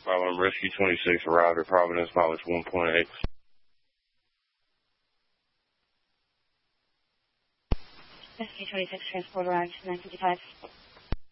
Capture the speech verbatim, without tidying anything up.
problem. Rescue twenty-six arrived at Providence, mileage one point eight. Rescue twenty-six, transport arrived, nine fifty-five.